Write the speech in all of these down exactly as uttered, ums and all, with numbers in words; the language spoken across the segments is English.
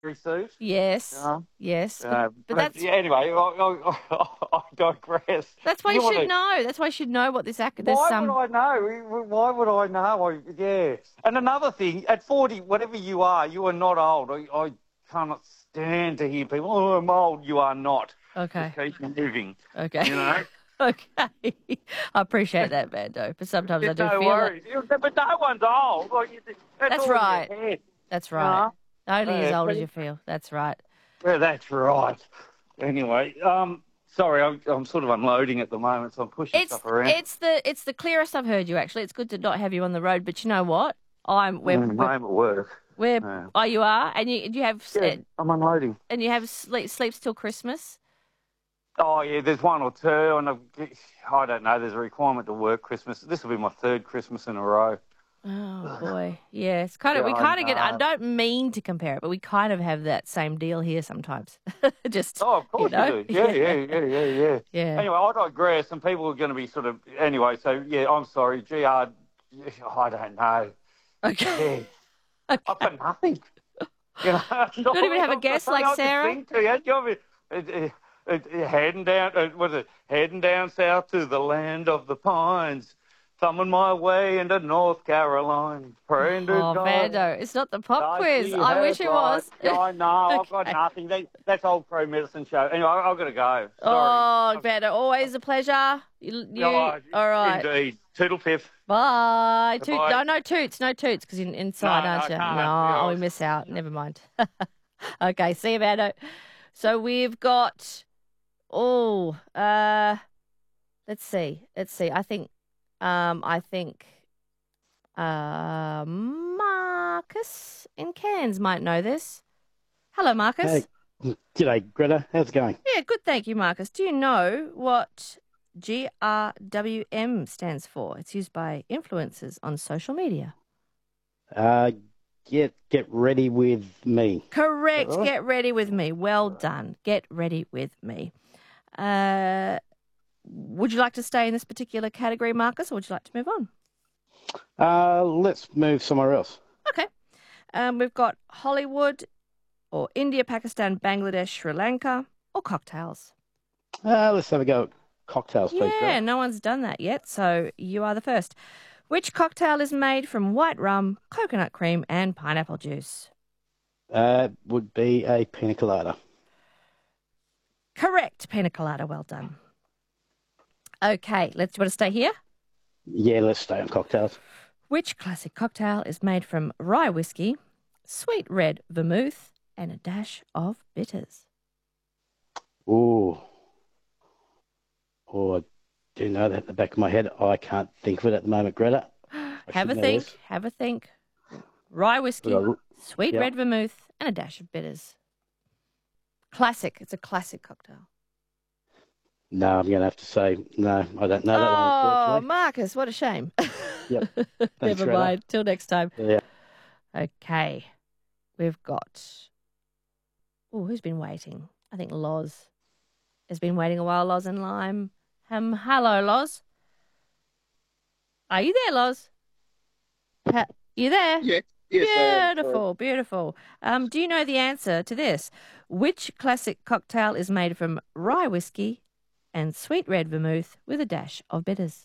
suit. Yes, You know? yes, but, Uh, but but that's yeah, anyway, I, I, I digress. that's why you You want should to? know. That's why you should know what this act. There's Why would some. I know? Why would I know? I, yeah. And another thing, at forty, whatever you are, you are not old. I, I cannot stand to hear people, oh, I'm old. You are not. Okay. Just keep moving. Okay. You know? Okay. I appreciate that, Mando, but sometimes I It's do no feel it. worries. But no one's old. Like, you- that's That's all in your right. head. That's You right. know? Only as Yeah, old as but- you feel. That's right. yeah, that's right. Anyway, um, sorry, I'm, I'm sort of unloading at the moment, so I'm pushing It's stuff around. it's the it's the clearest I've heard you actually. It's good to not have you on the road, but you know what? I'm we're Mm, we're, home at work. we're Yeah. oh you are, and you do you have Yeah, I'm unloading. and you have sleep, sleeps till Christmas. Oh, yeah, there's one or two, and I've, I don't know, there's a requirement to work Christmas. This will be my third Christmas in a row. Oh boy, yeah. It's kind of Yeah, we I kind of get. I know. don't mean to compare it, but we kind of have that same deal here sometimes. Just Oh, of you course you know, do. Yeah, yeah, yeah, yeah, yeah. yeah. Anyway, I digress, and people are going to be sort of... Anyway, so, yeah, I'm sorry. G R, I don't know. Okay. Yeah, Okay. I've got nothing. You know, You don't even have a guess like I Sarah. Sing to you. You know, uh, uh, heading down, uh, what is it? Heading down south to the land of the pines, thumbing my way into North Carolina, praying to Oh, God. Vando, it's not the pop that quiz. she I has wish it right. was. Yeah, I know. I've got Okay. nothing. That, that's old pro medicine show. Anyway, I, I've got to go. Sorry. Oh, Vando, always a pleasure. You, you Oh, all right? indeed. Toodle piff. Bye. Toot, Bye. no, no toots, no toots, because you're inside, No, no, aren't I you? can't. No, Yeah, I oh, we was- miss out. Never mind. Okay, see you, Vando. So we've got. Oh, uh, let's see. Let's see. I think, um, I think, uh, Marcus in Cairns might know this. Hello, Marcus. Hey, g'day, Greta. How's it going? Yeah, good. Thank you, Marcus. Do you know what G R W M stands for? It's used by influencers on social media. Uh, get get ready with me. Correct. All right. Get ready with me. Well done. Get ready with me. Uh, would you like to stay in this particular category, Marcus, or would you like to move on? Uh, let's move somewhere else. Okay. Um, we've got Hollywood, or India, Pakistan, Bangladesh, Sri Lanka, or cocktails. Uh, let's have a go at cocktails, please, Yeah, Greta. no one's done that yet, so you are the first. Which cocktail is made from white rum, coconut cream, and pineapple juice? Uh, would be a pina colada. Correct, pina colada. Well done. Okay, let's. Want to stay here? Yeah, let's stay on cocktails. Which classic cocktail is made from rye whiskey, sweet red vermouth, and a dash of bitters? Ooh. Oh, I do know that at the back of my head. I can't think of it at the moment, Greta. I Have a should know think. this. Have a think. Rye whiskey, Well, sweet yeah. red vermouth, and a dash of bitters. Classic. It's a classic cocktail. No, I'm going to have to say no. I don't know that one, Oh, unfortunately. Marcus, what a shame. Yep. Thanks, Never Greta. mind. Till next time. Yeah. Okay. We've got. Oh, who's been waiting? I think Loz has been waiting a while. Loz and Lime. Um, hello, Loz. Are you there, Loz? Ha- you there? Yes, yes, I am. Sorry. Beautiful, beautiful. Um, do you know the answer to this? Which classic cocktail is made from rye whiskey and sweet red vermouth with a dash of bitters?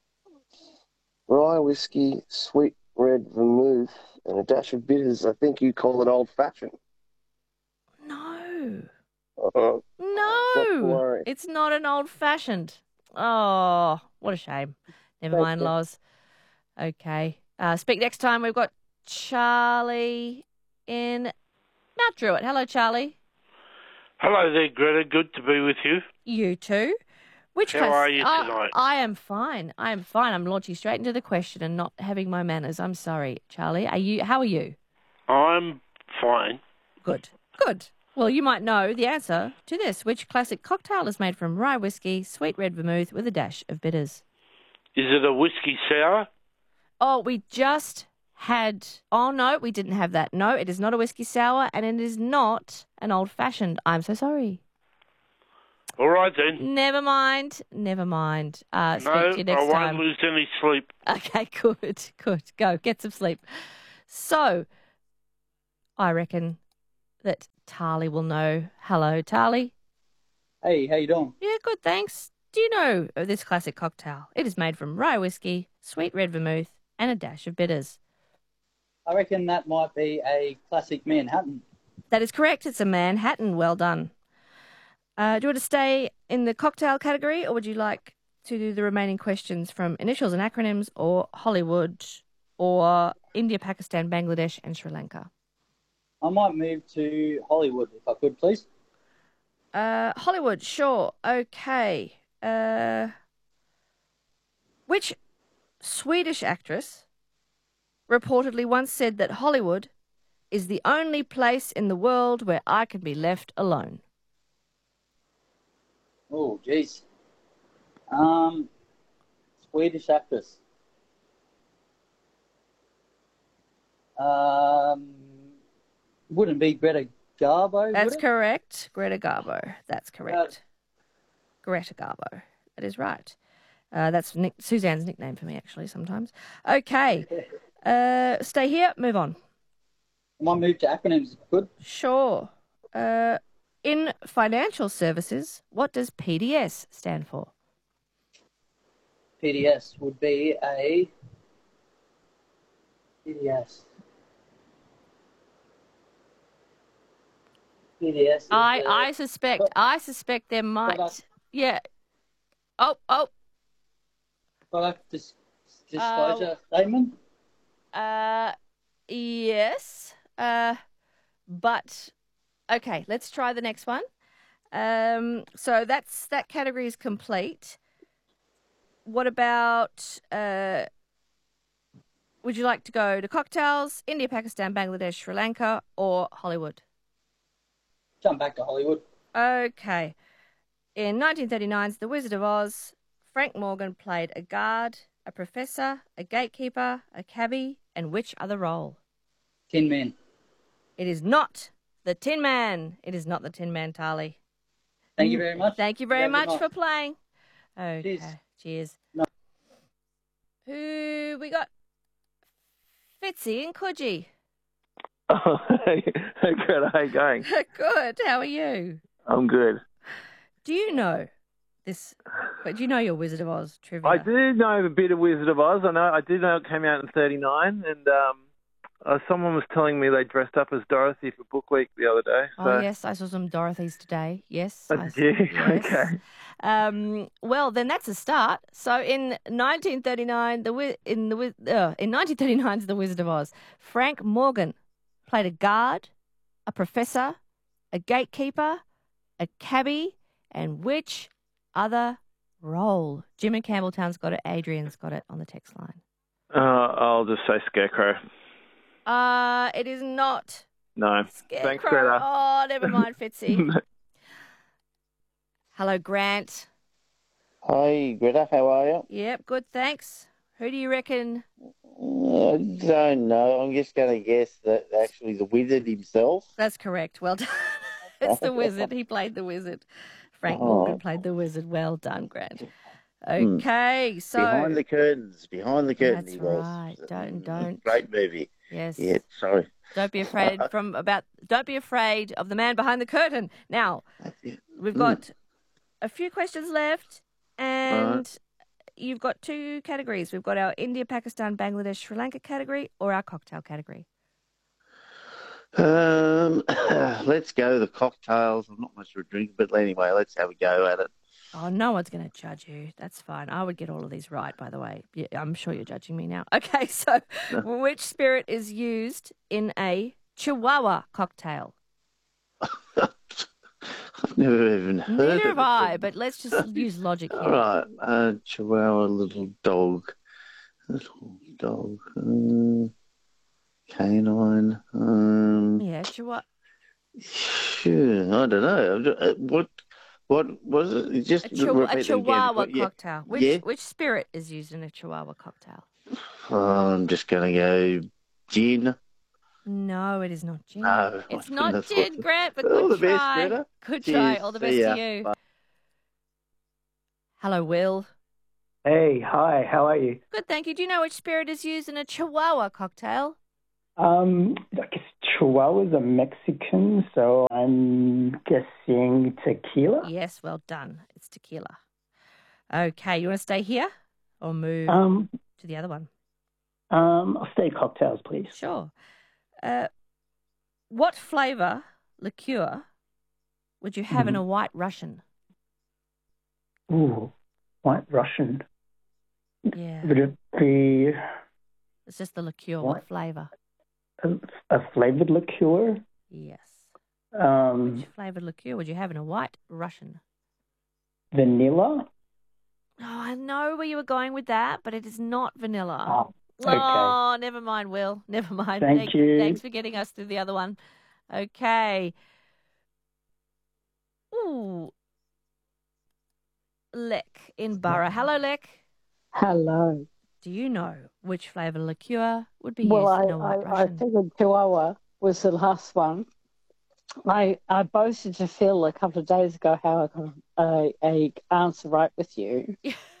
Rye whiskey, sweet red vermouth, and a dash of bitters. I think you call it old fashioned. No. Uh-huh. Not to No. worry. It's not an old fashioned. Oh, what a shame. Never Thank mind, you. Loz. Okay. Uh, speak next time. We've got Charlie in Mount Druitt. Hello, Charlie. Hello there, Greta. Good to be with you. You too. Which How class- are you I- tonight? I am fine. I am fine. I'm launching straight into the question and not having my manners. I'm sorry, Charlie. Are you? How are you? I'm fine. Good. Good. Well, you might know the answer to this. Which classic cocktail is made from rye whiskey, sweet red vermouth with a dash of bitters? Is it a whiskey sour? Oh, we just had. Oh, no, we didn't have that. No, it is not a whiskey sour and it is not an old fashioned. I'm so sorry. All right then. Never mind. Never mind. Uh, speak No, to you next I won't time. lose any sleep. Okay, good, good. Go, get some sleep. So, I reckon that Tali will know. Hello, Tali. Hey, how you doing? Yeah, good, thanks. Do you know of this classic cocktail? It is made from rye whiskey, sweet red vermouth, and a dash of bitters. I reckon that might be a classic Manhattan. That is correct. It's a Manhattan. Well done. Uh, do you want to stay in the cocktail category, or would you like to do the remaining questions from initials and acronyms, or Hollywood, or India, Pakistan, Bangladesh, and Sri Lanka? I might move to Hollywood, if I could, please. Uh, Hollywood, sure. Okay. Uh, which Swedish actress reportedly once said that Hollywood is the only place in the world where I can be left alone? Oh, jeez. Um, Swedish actress. Um, wouldn't be Greta Garbo, That's would it? correct. Greta Garbo. That's correct. Greta Garbo. That is right. Uh, that's Nick, Suzanne's nickname for me, actually, sometimes. Okay. Uh, stay here. Move on. I might move to acronyms, if I could. Sure. Uh, in financial services, what does P D S stand for? P D S would be a... P D S. P D S is I, a- I suspect I suspect there might Product. yeah. Oh oh Product dis- disclosure statement. uh yes. Uh but okay, let's try the next one. Um so that's that category is complete. What about uh would you like to go to cocktails, India, Pakistan, Bangladesh, Sri Lanka, or Hollywood? Jump back to Hollywood. Okay. In nineteen thirty-nine's The Wizard of Oz, Frank Morgan played a guard, a professor, a gatekeeper, a cabbie, and which other role? Tin Man. It is not the Tin Man. It is not the Tin Man, Tali. Thank you very much. Thank you very Have a good much night. for playing. Okay. Cheers. Cheers. No. Who we got? Fitzy and Coogee. Oh, hey, hey, Greta, how you going? Good. How are you? I'm good. Do you know this? But do you know your Wizard of Oz trivia? I do know a bit of Wizard of Oz. I know. I did know it came out in thirty-nine, and um, uh, someone was telling me they dressed up as Dorothy for Book Week the other day. So. Oh, yes, I saw some Dorothy's today. Yes. Oh, I did saw- you? yes. Okay. Um, well, then that's a start. So in nineteen thirty-nine, the Wi- in the Wi- uh, in nineteen thirty-nine's The Wizard of Oz, Frank Morgan played a guard, a professor, a gatekeeper, a cabbie, and which other role? Jim in Campbelltown's got it. Adrian's got it on the text line. Uh, I'll just say Scarecrow. Uh, it is not No. Scarecrow. Thanks, Greta. Oh, never mind, Fitzy. Hello, Grant. Hi, Greta. How are you? Yep, good, thanks. Who do you reckon? Uh, I don't know. I'm just going to guess that actually the wizard himself. That's correct. Well done. It's the wizard. He played the wizard. Frank Oh. Morgan played the wizard. Well done, Grant. Okay, so Behind the curtains. Behind the curtain That's he was. right. Don't- don't. Great movie. yes, Yeah, sorry. don't be afraid from about. Don't be afraid of the man behind the curtain. Now That's it. we've Mm. got a few questions left, and you've got two categories. We've got our India, Pakistan, Bangladesh, Sri Lanka category, or our cocktail category. Um, let's go the cocktails. I'm not much of a drinker, but anyway, let's have a go at it. Oh, no one's going to judge you. That's fine. I would get all of these right, by the way. Yeah, I'm sure you're judging me now. Okay, so which spirit is used in a Chihuahua cocktail? I've never even heard Neither of have it. I, but let's just use logic All here. right, uh, Chihuahua, little dog, little dog, uh, canine. Um, Yeah, Chihuahua. sure, I don't know. Uh, What, what was it? You Just A, chihu- repeat a it again. Chihuahua What- yeah. cocktail. Which Yeah. which spirit is used in a Chihuahua cocktail? Oh, I'm just gonna go gin. No, it is not gin. No, it's I not couldn't gin, afford- Grant, but All good the best, try. Greta. Good Cheers. try. All the best See ya. to you. Bye. Hello, Will. Hey, hi, how are you? Good, thank you. Do you know which spirit is used in a Chihuahua cocktail? Um, I guess Chihuahuas are Mexican, so I'm guessing tequila. Yes, well done. It's tequila. Okay, you want to stay here or move Um, to the other one? um, I'll stay cocktails, please. Sure. Uh, what flavour liqueur would you have in a White Russian? Ooh, White Russian. Yeah. Would it be It's just the liqueur. What? What flavour? a, a flavored liqueur? Yes. Um, Which flavoured liqueur would you have in a White Russian? vanilla? Oh, I know where you were going with that, but it is not vanilla. Oh, okay. Oh, never mind, Will. Never mind. Thank you. Thanks for getting us through the other one. Okay. Ooh. Lek in Borough. Hello, Lek. Hello. Do you know which flavour liqueur would be Well, used I, in a White I, I Russian? figured Chihuahua was the last one. I I boasted to Phil a couple of days ago how I got a, a answer right with you.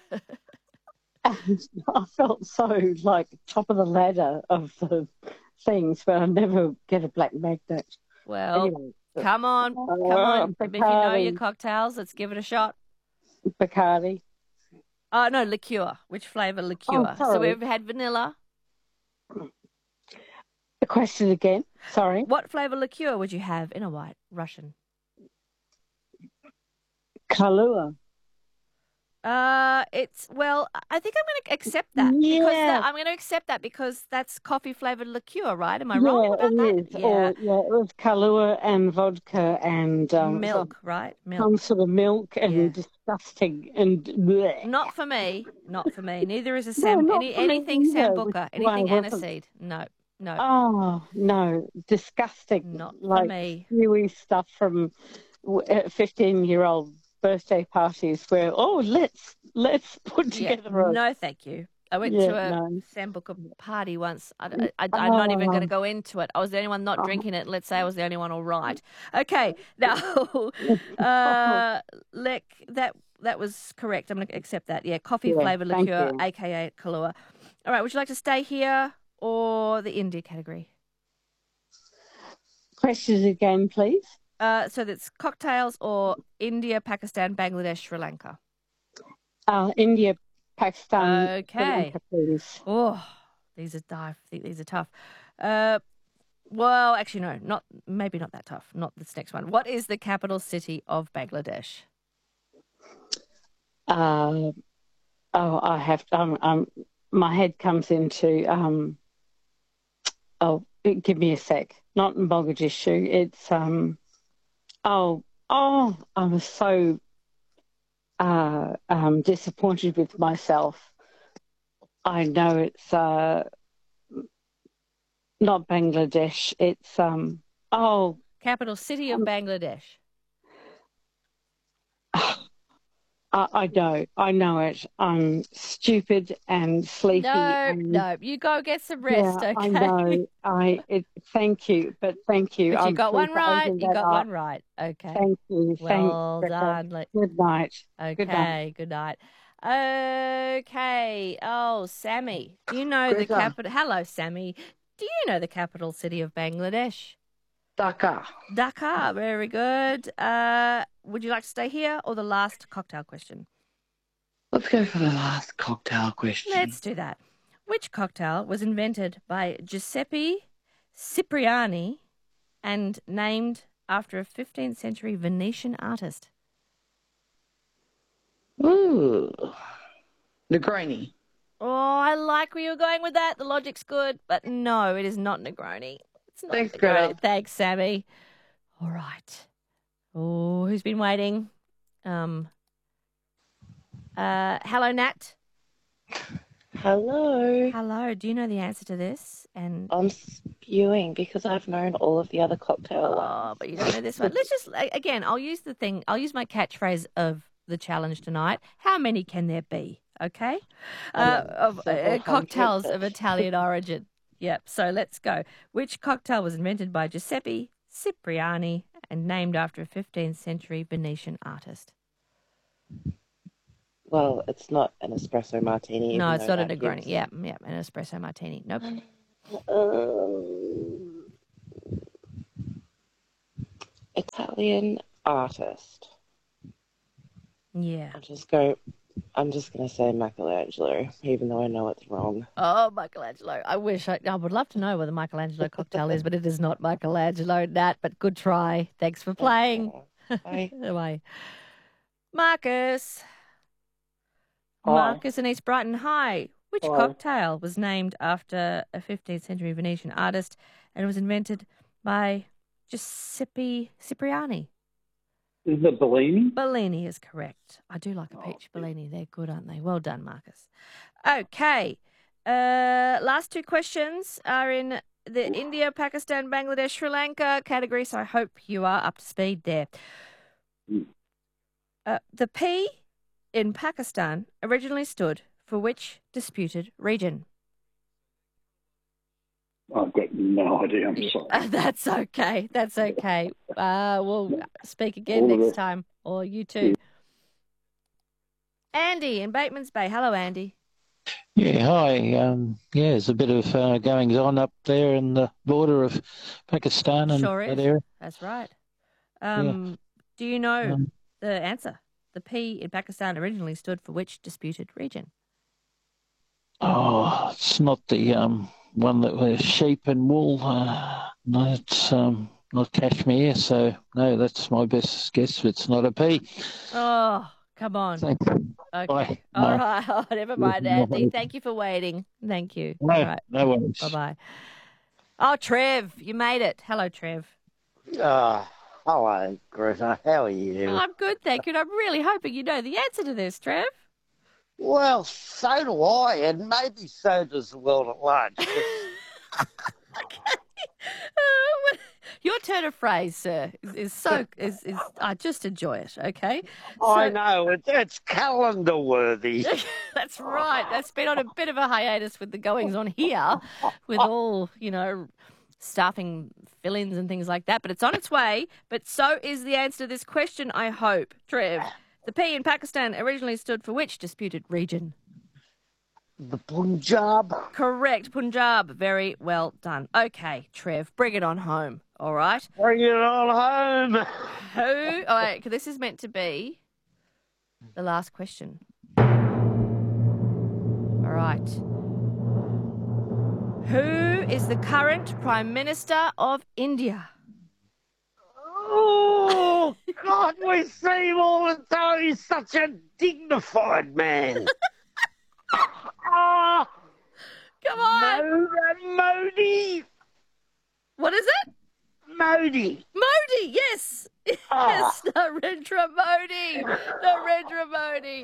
And I felt so like top of the ladder of the things, but I never get a black magnet. Well, Anyway, come on. Come on. If you know your cocktails, let's give it a shot. Bacardi. Oh, no, liqueur. Which flavour liqueur? so sorry. we've had vanilla. The question again. Sorry. What flavour liqueur would you have in a White Russian? Kahlua. Uh, it's well. I think I'm going to accept that because Yeah. that, I'm going to accept that because that's coffee flavored liqueur, right? Am I yeah, wrong about it that? is. Yeah, Or, yeah, it was Kahlua and vodka and um, milk, right? some, Milk. some sort of milk and Yeah. disgusting and bleh. Not for me. Not for me. Neither is a No, Sam. not any for me anything either, Sambuca. which is why I Anything wasn't- aniseed. No, no, Oh no, disgusting! not for like me. gooey stuff from fifteen-year-old birthday parties where oh let's let's put Yeah, together a no, thank you. I went Yeah, to a no. Sambuca party once. I, I, I, I'm not even going to Oh. go into it. I was the only one not Oh. drinking it. Let's say I was the only one all right. Okay, now, uh, Lek, that that was correct. I'm going to accept that. Yeah, coffee Yeah, flavoured thank liqueur, you. a k a. Kahlua. All right, would you like to stay here or the India category? Questions again, please. Uh, so that's cocktails or India, Pakistan, Bangladesh, Sri Lanka. Uh, India, Pakistan, Sri Okay. Lanka, please. Oh, these are tough. These are tough. Uh, well, actually, no, not maybe not that tough. Not this next one. What is the capital city of Bangladesh? Uh, oh, I have to. Um, um, my head comes into. Um, oh, give me a sec. Not in Mogadishu. It's um. Oh, oh! I'm so uh, um, disappointed with myself. I know it's uh, not Bangladesh. It's um. Oh, Capital city of Bangladesh. I, I know. I know it. I'm stupid and sleepy. No, and, no, you go get some rest. Yeah, Okay. I know. I it, thank you, but thank you. But you I'm got one super right. over You that got up. one right. Okay. Thank you. Well Thanks, Becca. done. Like- Good night. Okay. Good night. Good night. Okay. Oh, Sammy, do you know the Greta. capital? Hello, Sammy. Do you know the capital city of Bangladesh? Dhaka. Dhaka. Very good. Uh, would you like to stay here or the last cocktail question? Let's go for the last cocktail question. Let's do that. Which cocktail was invented by Giuseppe Cipriani and named after a fifteenth century Venetian artist? Ooh. Negroni. Oh, I like where you're going with that. The logic's good, but no, it is not Negroni. It's not Thanks, Negroni. Greta. Thanks, Sammy. All right. Oh, who's been waiting? Um. Uh, hello, Nat. Hello. Hello. Do you know the answer to this? And I'm spewing because I've known all of the other cocktail oh, ones. but you don't know this one. Let's just a- again. I'll use the thing. I'll use my catchphrase of the challenge tonight. How many can there be? Okay, uh, of uh, several cocktails hundred. of Italian origin. Yep. So let's go. Which cocktail was invented by Giuseppe Cipriani and named after a fifteenth century Venetian artist? Well, it's not an espresso martini. No, even it's though not a that Negroni. gives- Yeah, yeah, an espresso martini. Nope. Um, Italian artist. Yeah. I'm just go. I'm just gonna say Michelangelo, even though I know it's wrong. Oh, Michelangelo. I wish I, I would love to know what the Michelangelo cocktail is, but it is not Michelangelo, Nat, but good try. Thanks for playing. Bye. Bye. Marcus. Hi. Marcus in East Brighton. Hi. Which Hi. cocktail was named after a fifteenth century Venetian artist and was invented by Giuseppe Cipriani? Is it Bellini? Bellini is correct. I do like a peach Bellini. They're good, aren't they? Well done, Marcus. Okay. Uh, last two questions are in the India, Pakistan, Bangladesh, Sri Lanka category, so I hope you are up to speed there. Uh, the P in Pakistan originally stood for which disputed region? I've got no idea. I'm sorry. Uh, that's okay. That's okay. Uh, we'll speak again All the next best. time. Or you too. Andy in Bateman's Bay. Hello, Andy. Yeah, hi. Um, yeah, there's a bit of uh, goings on up there in the border of Pakistan and Sure that is. area. That's right. Um, Do you know Um, the answer? The P in Pakistan originally stood for which disputed region? Oh, it's not the um, one that was sheep and wool. Uh, no, it's um, not Kashmir. So, no, that's my best guess. It's not a P. Oh, come on. Thanks. Okay. Bye. All No. right. Oh, never mind, Andy. Thank you for waiting. Thank you. No, All right. no worries. Bye-bye. Oh, Trev, you made it. Hello, Trev. Ah, hello, Greta. How are you? I'm good, thank you. And I'm really hoping you know the answer to this, Trev. Well, so do I, and maybe so does the world at large. Uh, Your turn of phrase, sir, is, is so is, is I just enjoy it. Okay, I So- know, it, it's calendar worthy. That's right. That's been on a bit of a hiatus with the goings on here, with all you know, staffing fill-ins and things like that. But it's on its way. But so is the answer to this question. I hope, Trev. The P in Pakistan originally stood for which disputed region? The Punjab. Correct, Punjab. Very well done. Okay, Trev, bring it on home. All right. Bring it on home. Who? All right, 'cause this is meant to be the last question. All right. Who is the current Prime Minister of India? Oh, God, we see him all the time. He's such a dignified man. Ah, Come on. Mo- Modi. What is it? Modi. Modi, yes. Yes, Narendra Modi. Narendra Modi.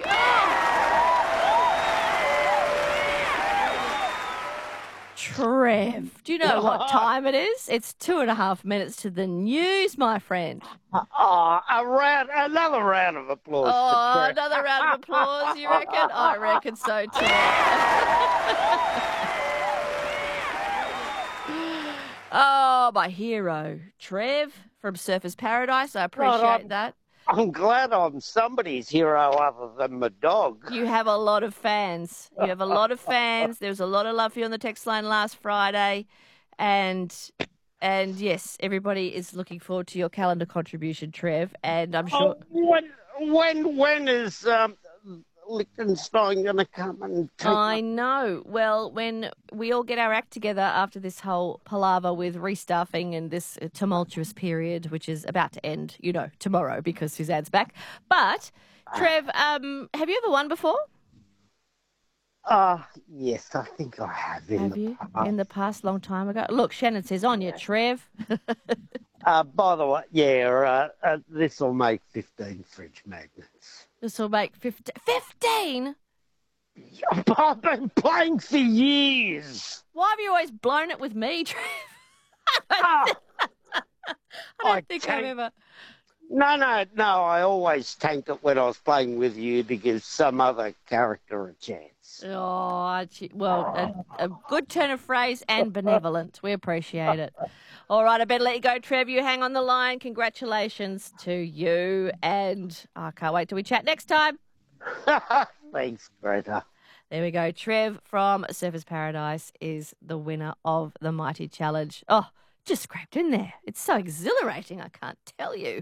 Trev, do you know what time it is? It's two and a half minutes to the news, my friend. Oh, a round, another round of applause. Oh, for Trev. another round of applause, you reckon? I reckon so too. Oh, my hero, Trev from Surfers Paradise. I appreciate I'm- that. I'm glad I'm somebody's hero other than my dog. You have a lot of fans. You have a lot of fans. There was a lot of love for you on the text line last Friday. And and yes, everybody is looking forward to your calendar contribution, Trev. And I'm sure Oh, when, when, when is um, Liechtenstein going to come and take I know. Well, when we all get our act together after this whole palaver with restaffing and this tumultuous period, which is about to end, you know, tomorrow because Suzanne's back. But, Trev, um, have you ever won before? Ah, yes, I think I have. In Have the you? past. In the past, long time ago? Look, Shannon says on you, Trev. Uh, by the way, yeah, uh, uh, this will make fifteen fridge magnets. This will make fifteen. fifteen? I've been playing for years. Why have you always blown it with me, Trev? Ah, I don't I think I've can't- ever... no, no, no, I always tanked it when I was playing with you to give some other character a chance. Oh, gee- well, a, a good turn of phrase and benevolent. We appreciate it. All right, I better let you go, Trev. You hang on the line. Congratulations to you. And I can't wait till we chat next time. Thanks, Greta. There we go. Trev from Surfers Paradise is the winner of the Mighty Challenge. Oh, just scraped in there. It's so exhilarating, I can't tell you.